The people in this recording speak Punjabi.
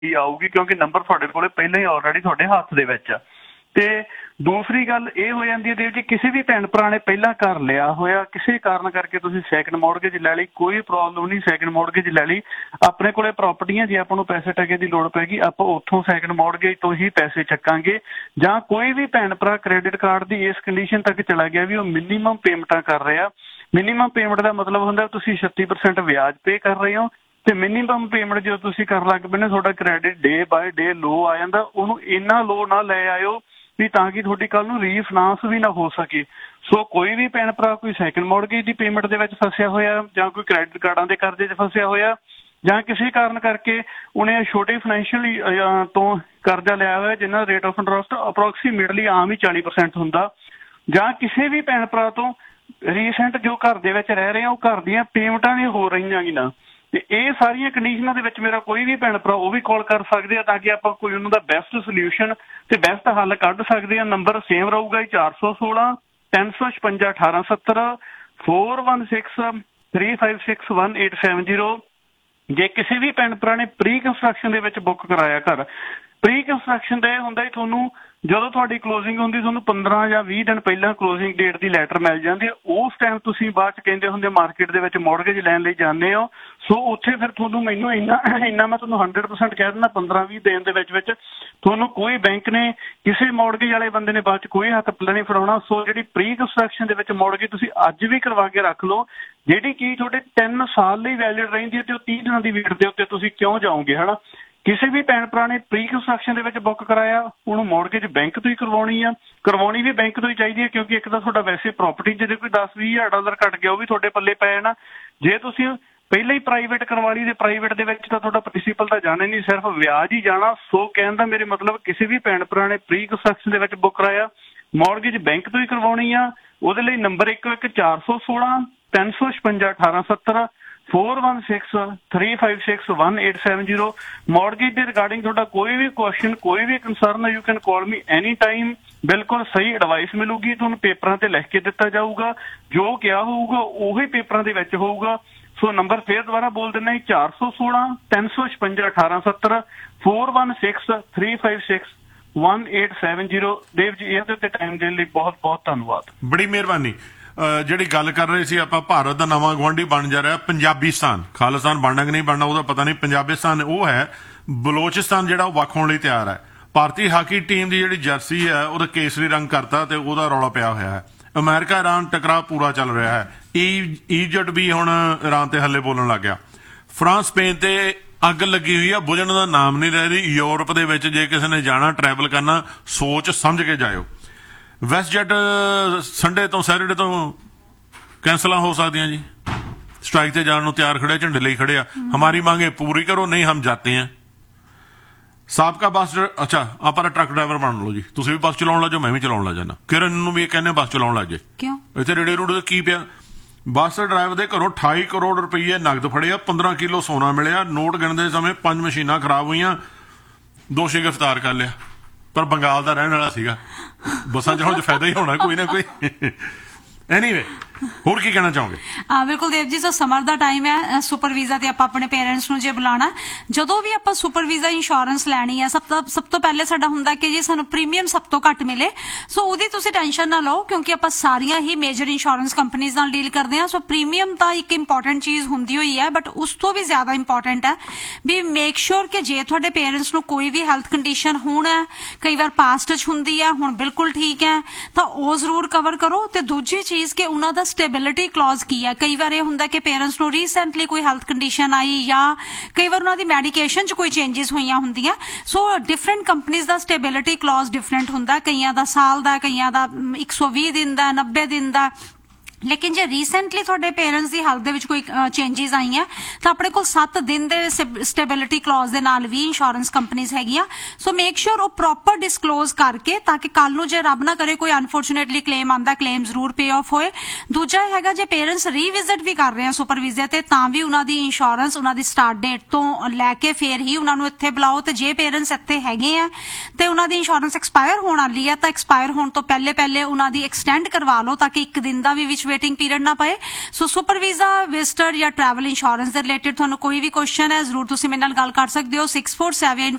ਆਊਗੀ ਕਿਉਂਕਿ ਨੰਬਰ ਤੁਹਾਡੇ ਕੋਲ ਪਹਿਲਾਂ ਹੀ ਆਲਰੇਡੀ ਤੁਹਾਡੇ ਹੱਥ ਦੇ ਵਿੱਚ ਆ। ਤੇ ਦੂਸਰੀ ਗੱਲ ਇਹ ਹੋ ਜਾਂਦੀ ਹੈ ਦੇਵ ਜੀ, ਕਿਸੇ ਵੀ ਭੈਣ ਭਰਾ ਨੇ ਪਹਿਲਾਂ ਘਰ ਲਿਆ ਹੋਇਆ, ਕਿਸੇ ਕਾਰਨ ਕਰਕੇ ਤੁਸੀਂ ਸੈਕਿੰਡ ਮੌਰਗੇਜ ਲੈ ਲਈ, ਕੋਈ ਪ੍ਰੋਬਲਮ ਨਹੀਂ, ਸੈਕਿੰਡ ਮੌਰਗੇਜ ਲੈ ਲਈ, ਆਪਣੇ ਕੋਲੇ ਪ੍ਰਾਪਰਟੀਆਂ, ਜੇ ਆਪਾਂ ਨੂੰ ਪੈਸੇ ਟਕੇ ਦੀ ਲੋੜ ਪੈਗੀ ਆਪਾਂ ਉੱਥੋਂ ਸੈਕਿੰਡ ਮੌਰਗੇਜ ਤੋਂ ਹੀ ਪੈਸੇ ਚੱਕਾਂਗੇ। ਜਾਂ ਕੋਈ ਵੀ ਭੈਣ ਭਰਾ ਕ੍ਰੈਡਿਟ ਕਾਰਡ ਦੀ ਇਸ ਕੰਡੀਸ਼ਨ ਤੱਕ ਚਲਾ ਗਿਆ ਵੀ ਉਹ ਮਿਨੀਮਮ ਪੇਮੈਂਟਾਂ ਕਰ ਰਿਹਾ। ਮਿਨੀਮਮ ਪੇਮੈਂਟ ਦਾ ਮਤਲਬ ਹੁੰਦਾ ਤੁਸੀਂ 36% ਵਿਆਜ ਪੇ ਕਰ ਰਹੇ ਹੋ, ਤੇ ਮਿਨੀਮਮ ਪੇਮੈਂਟ ਜਦੋਂ ਤੁਸੀਂ ਕਰਨ ਲੱਗ ਪੈਂਦੇ ਤੁਹਾਡਾ ਕ੍ਰੈਡਿਟ ਡੇ ਬਾਏ ਡੇ ਲੋ ਆ ਜਾਂਦਾ। ਉਹਨੂੰ ਇੰਨਾ ਲੋ ਨਾ ਲੈ ਆਇਓ ਵੀ ਤਾਂ ਕਿ ਤੁਹਾਡੀ ਕੱਲ ਨੂੰ ਰੀਫਾਈਨਾਂਸ ਵੀ ਨਾ ਹੋ ਸਕੇ। ਸੋ ਕੋਈ ਵੀ ਭੈਣ ਭਰਾ ਕੋਈ ਸੈਕਿੰਡ ਮੌਰਗੇਜ ਦੀ ਪੇਮੈਂਟ ਦੇ ਵਿੱਚ ਫਸਿਆ ਹੋਇਆ, ਜਾਂ ਕੋਈ ਕ੍ਰੈਡਿਟ ਕਾਰਡਾਂ ਦੇ ਕਰਜ਼ੇ 'ਚ ਫਸਿਆ ਹੋਇਆ, ਜਾਂ ਕਿਸੇ ਕਾਰਨ ਕਰਕੇ ਉਹਨੇ ਛੋਟੇ ਫਾਈਨੈਂਸ਼ੀਅਲ ਤੋਂ ਕਰਜ਼ਾ ਲਿਆ ਹੋਇਆ ਜਿਹਨਾਂ ਦਾ ਰੇਟ ਆਫ ਇੰਟਰਸਟ ਅਪਰੋਕਸੀਮੇਟਲੀ ਆਮ ਹੀ 40% ਹੁੰਦਾ, ਜਾਂ ਕਿਸੇ ਵੀ ਭੈਣ ਭਰਾ ਤੋਂ ਰੀਸੈਂਟ ਜੋ ਘਰ ਦੇ ਵਿੱਚ ਰਹਿ ਰਹੇ ਆ ਉਹ ਘਰ ਦੀਆਂ ਪੇਮੈਂਟਾਂ ਨਹੀਂ ਹੋ ਰਹੀਆਂ ਗੀ ਨਾ, ਤੇ ਇਹ ਸਾਰੀਆਂ ਕੰਡੀਸ਼ਨਾਂ ਦੇ ਵਿੱਚ ਮੇਰਾ ਕੋਈ ਵੀ ਭੈਣ ਭਰਾ ਉਹ ਵੀ ਕਾਲ ਕਰ ਸਕਦੇ ਆ ਤਾਂ ਕਿ ਆਪਾਂ ਕੋਈ ਉਹਨਾਂ ਦਾ ਬੈਸਟ ਸੋਲਿਊਸ਼ਨ ਤੇ ਬੈਸਟ ਹੱਲ ਕੱਢ ਸਕਦੇ ਆ। ਨੰਬਰ ਸੇਮ ਰਹੂਗਾ 416 356 1870 416 356 1870। ਜੇ ਕਿਸੇ ਵੀ ਭੈਣ ਭਰਾ ਨੇ ਪ੍ਰੀ ਕੰਸਟਰਕਸ਼ਨ ਦੇ ਵਿੱਚ ਬੁੱਕ ਕਰਾਇਆ ਘਰ, ਪ੍ਰੀ ਕੰਸਟਰਕਸ਼ਨ ਦਾ ਇਹ ਹੁੰਦਾ ਤੁਹਾਨੂੰ ਜਦੋਂ ਤੁਹਾਡੀ ਕਲੋਜ਼ਿੰਗ ਹੁੰਦੀ ਤੁਹਾਨੂੰ 15 ਜਾਂ 20 ਦਿਨ ਪਹਿਲਾਂ ਕਲੋਜ਼ਿੰਗ ਡੇਟ ਦੀ ਲੈਟਰ ਮਿਲ ਜਾਂਦੀ ਹੈ। ਉਸ ਟਾਈਮ ਤੁਸੀਂ ਬਾਅਦ 'ਚ ਕਹਿੰਦੇ ਹੁੰਦੇ ਮਾਰਕੀਟ ਦੇ ਵਿੱਚ ਮੌਰਗੇਜ ਲੈਣ ਲਈ ਜਾਂਦੇ ਹੋ। ਸੋ ਉੱਥੇ ਫਿਰ ਤੁਹਾਨੂੰ ਮੈਨੂੰ ਇੰਨਾ ਮੈਂ ਤੁਹਾਨੂੰ 100% ਕਹਿ ਦਿੰਦਾ 15-20 ਦਿਨ ਦੇ ਵਿੱਚ ਤੁਹਾਨੂੰ ਕੋਈ ਬੈਂਕ ਨੇ ਕਿਸੇ ਮੌਰਗੇਜ ਵਾਲੇ ਬੰਦੇ ਨੇ ਬਾਅਦ 'ਚ ਕੋਈ ਹੱਥ ਪੱਲਾ ਨਹੀਂ ਫੜਾਉਣਾ। ਸੋ ਜਿਹੜੀ ਪ੍ਰੀ ਕੰਸਟਰਕਸ਼ਨ ਦੇ ਵਿੱਚ ਮੌਰਗੇਜ ਤੁਸੀਂ ਅੱਜ ਵੀ ਕਰਵਾ ਕੇ ਰੱਖ ਲਓ, ਜਿਹੜੀ ਕਿ ਤੁਹਾਡੇ 3 ਸਾਲ ਲਈ ਵੈਲਿਡ ਰਹਿੰਦੀ ਹੈ, ਤੇ ਉਹ 30 ਦਿਨਾਂ ਦੀ ਵੇਟ ਦੇ ਉੱਤੇ ਤੁਸੀਂ ਕਿਉਂ ਜਾਓਗੇ, ਹੈ ਨਾ। ਕਿਸੇ ਵੀ ਭੈਣ ਭਰਾ ਨੇ ਪ੍ਰੀ ਕੰਸਟਰਕਸ਼ਨ ਦੇ ਵਿੱਚ ਬੁੱਕ ਕਰਾਇਆ ਉਹਨੂੰ ਮੌਰਗੇਜ ਬੈਂਕ ਤੋਂ ਹੀ ਕਰਵਾਉਣੀ ਵੀ ਬੈਂਕ ਤੋਂ ਹੀ ਚਾਹੀਦੀ ਹੈ, ਕਿਉਂਕਿ ਇੱਕ ਤਾਂ ਤੁਹਾਡਾ ਵੈਸੇ ਪ੍ਰਾਪਰਟੀ ਜਿਹਦੇ ਕੋਈ 10-20 ਹਜ਼ਾਰ ਡਾਲਰ ਘੱਟ ਗਿਆ ਉਹ ਵੀ ਤੁਹਾਡੇ ਪੱਲੇ ਪੈ ਜਾਣਾ। ਜੇ ਤੁਸੀਂ ਪਹਿਲਾਂ ਹੀ ਪ੍ਰਾਈਵੇਟ ਕਰਵਾ ਲਈ ਤੇ ਪ੍ਰਾਈਵੇਟ ਦੇ ਵਿੱਚ ਤਾਂ ਤੁਹਾਡਾ ਪ੍ਰਿੰਸੀਪਲ ਤਾਂ ਜਾਣਾ ਨਹੀਂ, ਸਿਰਫ ਵਿਆਜ ਹੀ ਜਾਣਾ। ਸੋ ਕਹਿਣ ਦਾ ਮੇਰੇ ਮਤਲਬ ਕਿਸੇ ਵੀ ਭੈਣ ਭਰਾ ਨੇ ਪ੍ਰੀ ਕੰਸਟਰਕਸ਼ਨ ਦੇ ਵਿੱਚ ਬੁੱਕ ਕਰਾਇਆ ਮੌਰਗੇਜ ਬੈਂਕ ਤੋਂ ਹੀ ਕਰਵਾਉਣੀ ਆ। ਉਹਦੇ ਲਈ ਨੰਬਰ 416 356 1870 416 356 1870। ਮੌਰਗੇਜ ਦੇ ਰਿਗਾਰਡਿੰਗ ਤੁਹਾਡਾ ਕੋਈ ਵੀ ਕੁਐਸਚਨ, ਕੋਈ ਵੀ concern, you can call me any time. ਬਿਲਕੁਲ ਸਹੀ ਐਡਵਾਈਸ ਮਿਲੂਗੀ ਤੁਹਾਨੂੰ, ਪੇਪਰਾਂ ਤੇ ਲਿਖ ਕੇ ਦਿੱਤਾ ਜਾਊਗਾ, ਜੋ ਕਿਹਾ ਹੋਊਗਾ ਉਹੀ ਪੇਪਰਾਂ ਦੇ ਵਿੱਚ ਹੋਊਗਾ। ਸੋ ਨੰਬਰ ਫੇਰ ਦੁਬਾਰਾ ਬੋਲ ਦਿੰਦਾ 416 356 1870 416 356 1870। ਦੇਵ ਜੀ ਇਹਦੇ ਉੱਤੇ ਟਾਈਮ ਦੇਣ ਲਈ ਬਹੁਤ ਬਹੁਤ ਧੰਨਵਾਦ। ਬੜੀ ਮਿਹਰਬਾਨੀ। ਜਿਹੜੀ ਗੱਲ ਕਰ ਰਹੇ ਸੀ ਆਪਾਂ, ਭਾਰਤ ਦਾ ਨਵਾਂ ਗੁਆਂਢੀ ਬਣ ਜਾ ਰਿਹਾ ਪੰਜਾਬੀਸਤਾਨ। ਖਾਲਿਸਤਾਨ ਬਣਨਾ ਕਿ ਨਹੀਂ ਬਣਨਾ ਉਹਦਾ ਪਤਾ ਨਹੀਂ, ਪੰਜਾਬੀਸਤਾਨ ਉਹ ਹੈ। ਬਲੋਚਿਸਤਾਨ ਜਿਹੜਾ ਉਹ ਵੱਖ ਹੋਣ ਲਈ ਤਿਆਰ ਹੈ। ਭਾਰਤੀ ਹਾਕੀ ਟੀਮ ਦੀ ਜਿਹੜੀ ਜਰਸੀ ਹੈ ਉਹਦਾ ਕੇਸਰੀ ਰੰਗ ਕਰਤਾ ਤੇ ਉਹਦਾ ਰੌਲਾ ਪਿਆ ਹੋਇਆ ਹੈ। ਅਮਰੀਕਾ ਇਰਾਨ ਟਕਰਾਅ ਪੂਰਾ ਚੱਲ ਰਿਹਾ ਹੈ। ਈਜਿਪਟ ਵੀ ਹੁਣ ਇਰਾਨ ਤੇ ਹੱਲੇ ਬੋਲਣ ਲੱਗ ਗਿਆ। ਫਰਾਂਸ ਸਪੇਨ ਤੇ ਅੱਗ ਲੱਗੀ ਹੋਈ ਆ, ਬੁਝਣ ਦਾ ਨਾਮ ਨਹੀਂ ਲੈ ਰਹੀ। ਯੂਰਪ ਦੇ ਵਿੱਚ ਜੇ ਕਿਸੇ ਨੇ ਜਾਣਾ, ਟਰੈਵਲ ਕਰਨਾ, ਸੋਚ ਸਮਝ ਕੇ ਜਾਇਓ। ਵੈਸਟ ਜੈਟ ਸੰਡੇ ਤੋਂ ਸੈਟਰਡੇ ਤੋਂ ਕੈਂਸਲਾਂ ਹੋ ਸਕਦੀਆਂ ਜੀ। ਸਟ੍ਰਾਈਕ ਤੇ ਜਾਣ ਨੂੰ ਤਿਆਰ ਖੜੇ, ਝੰਡੇ ਲਈ ਖੜੇ ਆ। ਹਮਾਰੀ ਮੰਗੇ ਪੂਰੀ ਕਰੋ, ਨਹੀਂ ਹਮ ਜਾਤੇ हैं। ਸਾਬਕਾ ਬੱਸ, ਅੱਛਾ ਆਪਾਂ ਟਰੱਕ ਡਰਾਈਵਰ ਬਣ ਲਓ ਜੀ, ਤੁਸੀਂ ਵੀ ਬੱਸ ਚਲਾਉਣ ਲੱਗ ਜਾਓ, ਮੈਂ ਵੀ ਚਲਾਉਣ ਲੱਗ ਜਾਣਾ। ਕਿਰਨ ਨੂੰ ਵੀ ਇਹ ਕਹਿੰਦੇ ਬੱਸ ਚਲਾਉਣ ਲੱਗ ਜੇ। ਕਿਉਂ ਇੱਥੇ ਰੇੜੇ ਰੂੜੇ ਕੀ ਪਿਆ। ਬੱਸ ਡਰਾਈਵਰ ਦੇ ਘਰੋਂ 28 ਕਰੋੜ ਰੁਪਈਏ ਨਗਦ ਫੜਿਆ, 15 ਕਿਲੋ ਸੋਨਾ ਮਿਲਿਆ। ਨੋਟ ਗਿਣਦੇ ਸਮੇਂ 5 ਮਸ਼ੀਨਾਂ ਖਰਾਬ ਹੋਈਆਂ, ਦੋਸ਼ੀ ਗ੍ਰਿਫਤਾਰ ਕਰ ਲਿਆ। ਪਰ ਬੰਗਾਲ ਦਾ ਰਹਿਣ ਵਾਲਾ ਸੀਗਾ। ਬੱਸਾਂ ਚਲਾਉਣ 'ਚ ਫਾਇਦਾ ਹੀ ਹੋਣਾ ਕੋਈ ਨਾ ਕੋਈ। ਐਨੀਵੇ, ਹੋਰ ਕੀ ਕਹਿਣਾ ਚਾਹੋਗੇ? ਬਿਲਕੁਲ ਦੇਵ ਜੀ, ਸੋ ਸਮਰ ਦਾ ਟਾਈਮ ਹੈ। ਸੁਪਰ ਵੀਜ਼ਾ ਤੇ ਆਪਾਂ ਆਪਣੇ ਪੇਰੈਂਟਸ ਨੂੰ ਜੇ ਬੁਲਾਣਾ, ਜਦੋਂ ਵੀ ਆਪਾਂ ਸੁਪਰ ਵੀਜ਼ਾ ਇੰਸ਼ੋਰੈਂਸ ਲੈਣੀ ਹੈ, ਸਭ ਤੋਂ ਪਹਿਲੇ ਸਾਡਾ ਹੁੰਦਾ ਕਿ ਜੀ ਸਾਨੂੰ ਪ੍ਰੀਮੀਅਮ ਸਭ ਤੋਂ ਘੱਟ ਮਿਲੇ। ਸੋ ਉਹਦੀ ਤੁਸੀਂ ਟੈਨਸ਼ਨ ਨਾ ਲਓ, ਕਿਉਂਕਿ ਆਪਾਂ ਸਾਰੀਆਂ ਹੀ ਮੇਜਰ ਇੰਸ਼ੋਰੈਂਸ ਕੰਪਨੀਜ਼ ਨਾਲ ਡੀਲ ਕਰਦੇ ਹਾਂ। ਸੋ ਪ੍ਰੀਮੀਅਮ ਤਾਂ ਇੱਕ ਇੰਪੋਰਟੈਂਟ ਚੀਜ਼ ਹੁੰਦੀ ਹੋਈ ਹੈ, ਬਟ ਉਸ ਤੋਂ ਵੀ ਜ਼ਿਆਦਾ ਇੰਪੋਰਟੈਂਟ ਹੈ ਵੀ ਮੇਕ ਸ਼ੋਰ ਕਿ ਜੇ ਤੁਹਾਡੇ ਪੇਰੈਂਟਸ ਨੂੰ ਕੋਈ ਵੀ ਹੈਲਥ ਕੰਡੀਸ਼ਨ ਹੁਣ ਹੈ, ਕਈ ਵਾਰ ਪਾਸਟ 'ਚ ਹੁੰਦੀ ਹੈ, ਹੁਣ ਬਿਲਕੁਲ ਠੀਕ ਹੈ, ਤਾਂ ਉਹ ਜ਼ਰੂਰ ਕਵਰ ਕਰੋ। ਤੇ ਦੂਜੀ ਚੀਜ਼ ਕਿ ਉਹਨਾਂ ਦਾ ਸਟੇਬਿਲਿਟੀ ਕਲੌਜ਼ ਕੀ ਹੈ। ਕਈ ਵਾਰ ਇਹ ਹੁੰਦਾ ਕਿ ਪੇਰੈਂਟਸ ਨੂੰ ਰੀਸੈਂਟਲੀ ਕੋਈ ਹੈਲਥ ਕੰਡੀਸ਼ਨ ਆਈ, ਜਾਂ ਕਈ ਵਾਰ ਉਹਨਾਂ ਦੀ ਮੈਡੀਕੇਸ਼ਨ 'ਚ ਕੋਈ ਚੇਂਜਸ ਹੋਈਆਂ ਹੁੰਦੀਆਂ। ਸੋ ਡਿਫਰੈਂਟ ਕੰਪਨੀਜ਼ ਦਾ ਸਟੇਬਿਲਿਟੀ ਕਲੌਜ਼ ਡਿਫਰੈਂਟ ਹੁੰਦਾ, ਕਈਆਂ ਦਾ ਸਾਲ ਦਾ, ਕਈਆਂ ਦਾ 120 ਦਿਨ ਦਾ, 90 ਦਿਨ ਦਾ। ਲੇਕਿਨ ਜੇ ਰੀਸੈਂਟਲੀ ਤੁਹਾਡੇ ਪੇਰੈਂਟਸ ਦੀ ਹੈਲਥ ਦੇ ਵਿੱਚ ਕੋਈ ਚੇਂਜਸ ਆਈਆਂ ਤਾਂ ਆਪਣੇ ਕੋਲ 7 ਦਿਨ ਦੇ ਸਟੇਬਿਲਿਟੀ ਕਲੌਜ਼ ਦੇ ਨਾਲ ਵੀ ਇੰਸ਼ੋਰੈਂਸ ਕੰਪਨੀਜ਼ ਹੈਗੀਆਂ। ਸੋ ਮੇਕ ਸ਼ੋਰ ਉਹ ਪ੍ਰੋਪਰ ਡਿਸਕਲੋਜ਼ ਕਰਕੇ, ਤਾਂ ਕਿ ਕੱਲ ਨੂੰ ਜੇ ਰੱਬ ਨਾ ਕਰੇ ਕੋਈ ਅਨਫੋਰਚੂਨੇਟਲੀ ਕਲੇਮ ਆਉਂਦਾ, ਕਲੇਮ ਜ਼ਰੂਰ ਪੇ ਆਫ ਹੋਏ। ਦੂਜਾ ਹੈਗਾ ਜੇ ਪੇਰੈਂਟਸ ਰੀਵਿਜ਼ਿਟ ਵੀ ਕਰ ਰਹੇ ਆ ਸੁਪਰ ਵੀਜ਼ੇ ਤੇ, ਤਾਂ ਵੀ ਉਹਨਾਂ ਦੀ ਇੰਸ਼ੋਰੈਂਸ ਉਹਨਾਂ ਦੀ ਸਟਾਰਟ ਡੇਟ ਤੋਂ ਲੈ ਕੇ ਫੇਰ ਹੀ ਉਹਨਾਂ ਨੂੰ ਇੱਥੇ ਬੁਲਾਓ। ਤੇ ਜੇ ਪੇਰੈਂਟਸ ਇੱਥੇ ਹੈਗੇ ਆ ਤੇ ਉਹਨਾਂ ਦੀ ਇੰਸ਼ੋਰੈਂਸ ਐਕਸਪਾਇਰ ਹੋਣ ਵਾਲੀ ਹੈ, ਤਾਂ ਐਕਸਪਾਇਰ ਹੋਣ ਤੋਂ ਪਹਿਲੇ ਉਹਨਾਂ ਦੀ ਐਕਸਟੈਂਡ ਕਰਵਾ ਲਓ, ਤਾਂ ਕਿ 1 ਦਿਨ ਦਾ ਵੀ ਵਿੱਚ ਵੇਟਿੰਗ ਪੀਰੀਅਡ ਨਾ ਪਏ। ਸੋ ਸੁਪਰ ਵੀਜ਼ਾ, ਵਿਜ਼ਟਰ ਜਾਂ ਟਰੈਵਲ ਇੰਸ਼ੋਰੈਂਸ ਦੇ ਰਿਲੇਟਡ ਤੁਹਾਨੂੰ ਕੋਈ ਵੀ ਕੁਐਸਚਨ ਹੈ ਜ਼ਰੂਰ ਤੁਸੀਂ ਮੇਰੇ ਨਾਲ ਗੱਲ ਕਰ ਸਕਦੇ ਹੋ। 6471